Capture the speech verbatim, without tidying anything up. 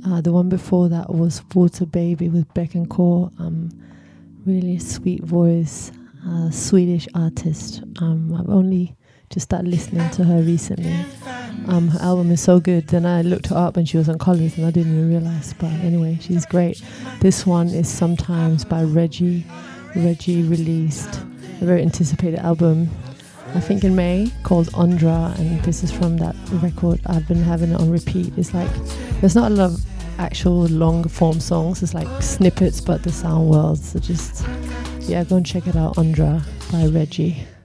Uh, the one before that was Water Baby with Beck and Core. Um, really sweet voice, uh, Swedish artist. Um, I've only just started listening to her recently. Um, her album is so good. Then I looked her up and she was on Colours and I didn't even realise. But anyway, she's great. This one is Sometimes by Reggie. Reggie released a very anticipated album, I think in May, called Andra, and this is from that record. I've been having it on repeat. It's like, there's not a lot of actual long form songs, it's like snippets, but the sound well. So just, yeah, go and check it out, Andra by Reggie.